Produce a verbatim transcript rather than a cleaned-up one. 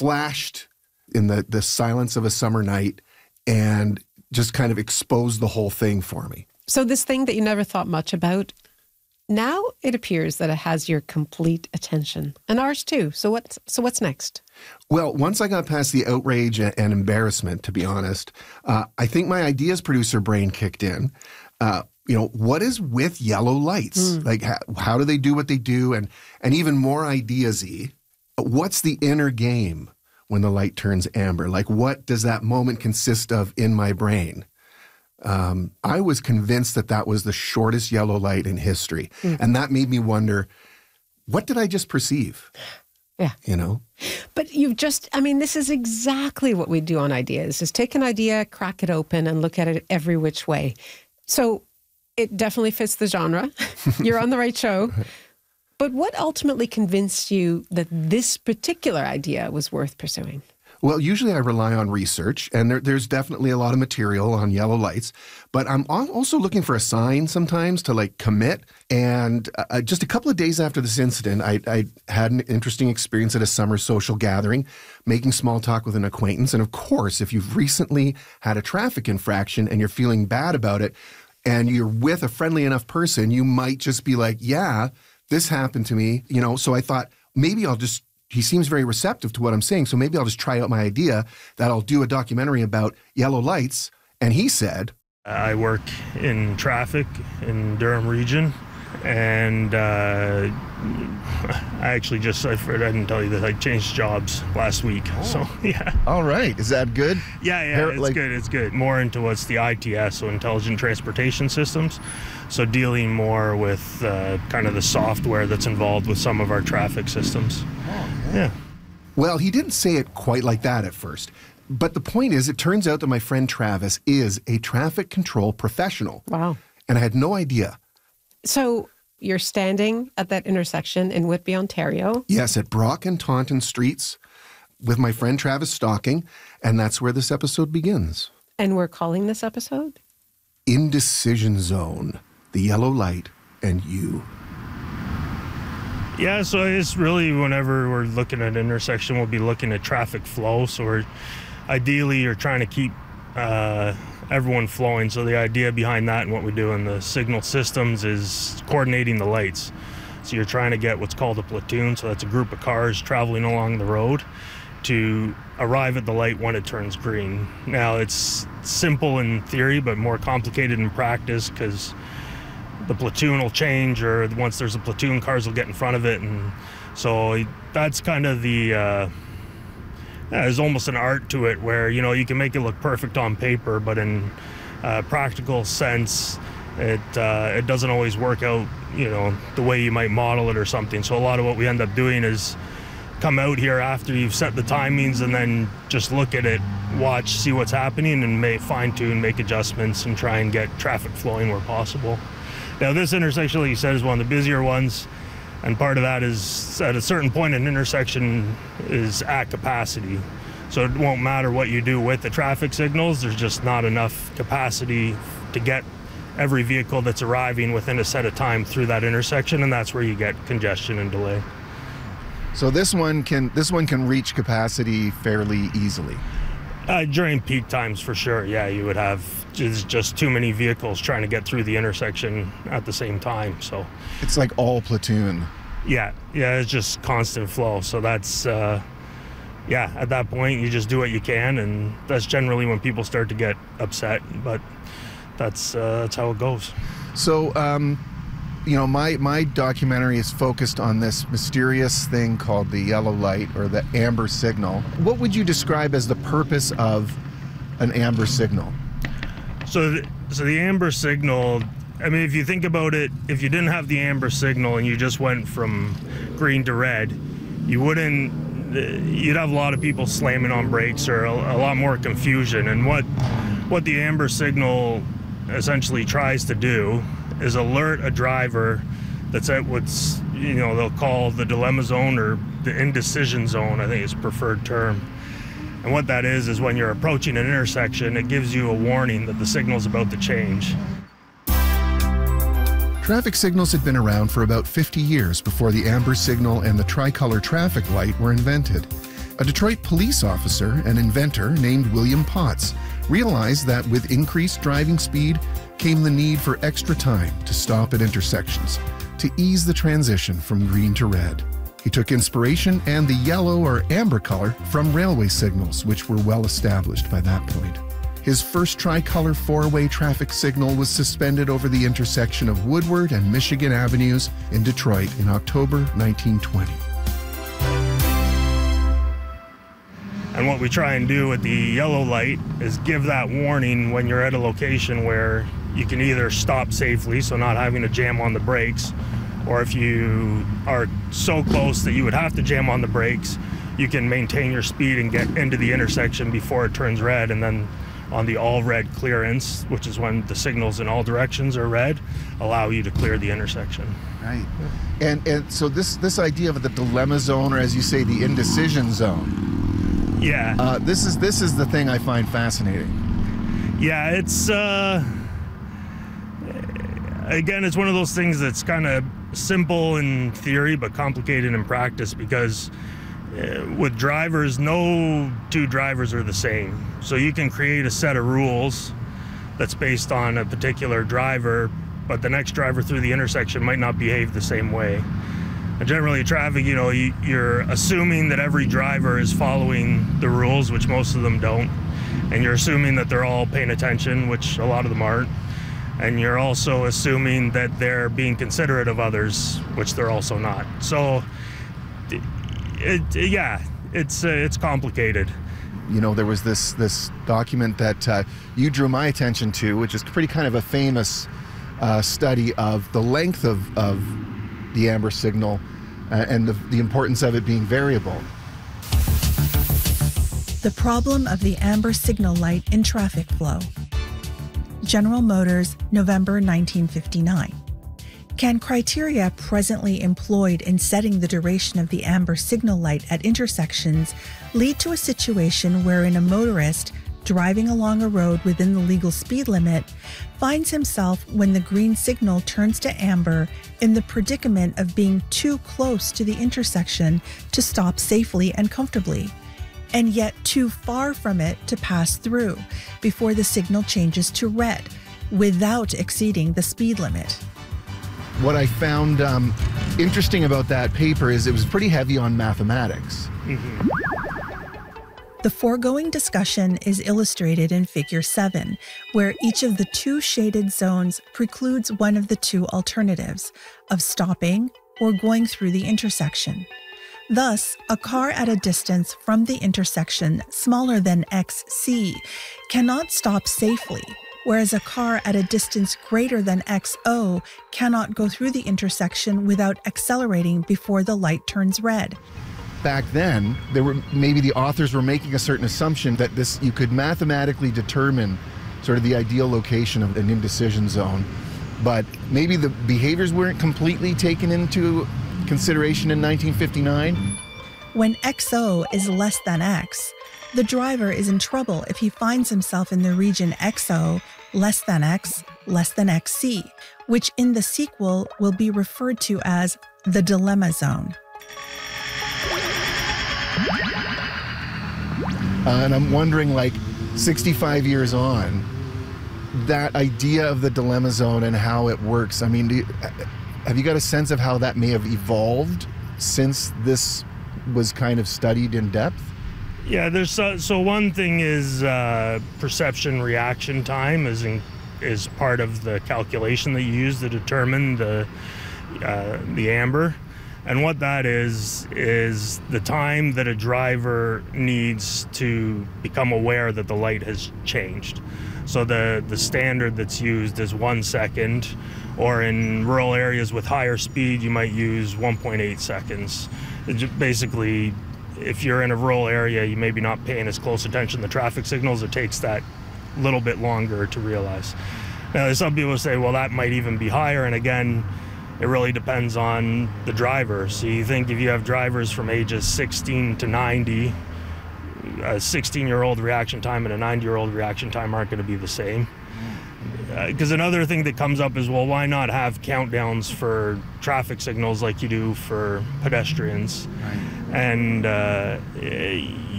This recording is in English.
flashed in the, the silence of a summer night and just kind of exposed the whole thing for me. So this thing that you never thought much about, now it appears that it has your complete attention, and ours too. So what's, so what's next? Well, once I got past the outrage and, and embarrassment, to be honest, uh, I think my ideas producer brain kicked in. Uh, you know, what is with yellow lights? Mm. Like, how, how do they do what they do? And, and even more ideas-y, what's the inner game when the light turns amber? Like, what does that moment consist of in my brain? Um, I was convinced that that was the shortest yellow light in history. Mm. And that made me wonder, what did I just perceive? Yeah. You know? But you've just, I mean, this is exactly what we do on Ideas, is take an idea, crack it open, and look at it every which way. So it definitely fits the genre. You're on the right show. But what ultimately convinced you that this particular idea was worth pursuing? Well, usually I rely on research, and there, there's definitely a lot of material on yellow lights, but I'm also looking for a sign sometimes to like commit. And uh, just a couple of days after this incident, I, I had an interesting experience at a summer social gathering, making small talk with an acquaintance. And of course, if you've recently had a traffic infraction and you're feeling bad about it, and you're with a friendly enough person, you might just be like, yeah, this happened to me, you know. So I thought maybe I'll just, he seems very receptive to what I'm saying, so maybe I'll just try out my idea that I'll do a documentary about yellow lights. And he said, I work in traffic in Durham region, and uh, I actually just, I didn't tell you that I changed jobs last week. Oh. So, yeah. All right. Is that good? Yeah, yeah, Hair, it's like... good. It's good. More into what's the I T S, so Intelligent Transportation Systems. So dealing more with uh, kind of the software that's involved with some of our traffic systems. Oh, yeah. yeah. Well, he didn't say it quite like that at first. But the point is, it turns out that my friend Travis is a traffic control professional. Wow. And I had no idea. So you're standing at that intersection in Whitby, Ontario. Yes, at Brock and Taunton Streets with my friend Travis Stocking. And that's where this episode begins. And we're calling this episode? Indecision Zone. The yellow light and you. Yeah, so it's really whenever we're looking at an intersection, we'll be looking at traffic flow. So we're ideally you're trying to keep uh, everyone flowing. So the idea behind that and what we do in the signal systems is coordinating the lights. So you're trying to get what's called a platoon. So that's a group of cars traveling along the road to arrive at the light when it turns green. Now it's simple in theory, but more complicated in practice because the platoon will change, or once there's a platoon, cars will get in front of it. And so that's kind of the, uh, yeah, there's almost an art to it where, you know, you can make it look perfect on paper, but in uh, practical sense, it, uh, it doesn't always work out, you know, the way you might model it or something. So a lot of what we end up doing is come out here after you've set the timings and then just look at it, watch, see what's happening, and may fine tune, make adjustments, and try and get traffic flowing where possible. Now, this intersection, like you said, is one of the busier ones, and part of that is at a certain point an intersection is at capacity. So it won't matter what you do with the traffic signals, there's just not enough capacity to get every vehicle that's arriving within a set of time through that intersection, and that's where you get congestion and delay. So this one can this one can reach capacity fairly easily? Uh, during peak times, for sure, yeah, you would have just, just too many vehicles trying to get through the intersection at the same time. So it's like all platoon. Yeah, yeah, it's just constant flow. So that's, uh, yeah, at that point, you just do what you can, and that's generally when people start to get upset, but that's, uh, that's how it goes. So, um, you know, my, my documentary is focused on this mysterious thing called the yellow light, or the amber signal. What would you describe as the purpose of an amber signal? So, the, so the amber signal, I mean, if you think about it, if you didn't have the amber signal and you just went from green to red, you wouldn't, you'd have a lot of people slamming on brakes, or a, a lot more confusion. And what, what the amber signal essentially tries to do is alert a driver that's at what's, you know, they'll call the dilemma zone, or the indecision zone, I think is preferred term. And what that is, is when you're approaching an intersection, it gives you a warning that the signal's about to change. Traffic signals had been around for about fifty years before the amber signal and the tricolor traffic light were invented. A Detroit police officer and inventor named William Potts realized that with increased driving speed came the need for extra time to stop at intersections to ease the transition from green to red. He took inspiration and the yellow or amber color from railway signals, which were well established by that point. His first tricolor four-way traffic signal was suspended over the intersection of Woodward and Michigan Avenues in Detroit in October nineteen twenty. And what we try and do with the yellow light is give that warning when you're at a location where you can either stop safely, so not having to jam on the brakes, or if you are so close that you would have to jam on the brakes, you can maintain your speed and get into the intersection before it turns red. And then on the all red clearance, which is when the signals in all directions are red, allow you to clear the intersection. Right. And and so this this idea of the dilemma zone, or as you say, the indecision zone. Yeah. Uh, this is this is the thing I find fascinating. Yeah, it's uh, again, it's one of those things that's kind of simple in theory but complicated in practice, because uh, with drivers, no two drivers are the same. So you can create a set of rules that's based on a particular driver, but the next driver through the intersection might not behave the same way. And generally, traffic, you know, you, you're assuming that every driver is following the rules, which most of them don't. And you're assuming that they're all paying attention, which a lot of them aren't. And you're also assuming that they're being considerate of others, which they're also not. So, it, it, yeah, it's uh, it's complicated. You know, there was this this document that uh, you drew my attention to, which is pretty kind of a famous uh, study of the length of, of the amber signal uh, and the, the importance of it being variable. The problem of the amber signal light in traffic flow. General Motors, November nineteen fifty-nine. Can criteria presently employed in setting the duration of the amber signal light at intersections lead to a situation wherein a motorist driving along a road within the legal speed limit finds himself, when the green signal turns to amber, in the predicament of being too close to the intersection to stop safely and comfortably, and yet too far from it to pass through before the signal changes to red, without exceeding the speed limit? What I found um, interesting about that paper is it was pretty heavy on mathematics. Mm-hmm. The foregoing discussion is illustrated in Figure seven, where each of the two shaded zones precludes one of the two alternatives of stopping or going through the intersection. Thus, a car at a distance from the intersection smaller than X C cannot stop safely, whereas a car at a distance greater than X O cannot go through the intersection without accelerating before the light turns red. Back then, there were maybe the authors were making a certain assumption that this you could mathematically determine sort of the ideal location of an indecision zone, but maybe the behaviors weren't completely taken into consideration in nineteen fifty-nine. When X O is less than X, the driver is in trouble if he finds himself in the region X O less than X less than X C, which in the sequel will be referred to as the dilemma zone. Uh, and I'm wondering, like, sixty-five years on, that idea of the dilemma zone and how it works, I mean, do you, have you got a sense of how that may have evolved since this was kind of studied in depth? Yeah, there's uh, so one thing is uh, perception reaction time is in, is part of the calculation that you use to determine the uh, the amber. And what that is, is the time that a driver needs to become aware that the light has changed. So the, the standard that's used is one second, or in rural areas with higher speed, you might use one point eight seconds. It just basically, if you're in a rural area, you may be not paying as close attention to traffic signals. It takes that little bit longer to realize. Now, some people say, well, that might even be higher. And again, it really depends on the driver. So you think if you have drivers from ages sixteen to ninety, a sixteen-year-old reaction time and a ninety-year-old reaction time aren't going to be the same. because another thing that comes up is, well, why not have countdowns for traffic signals like you do for pedestrians? Right. And uh,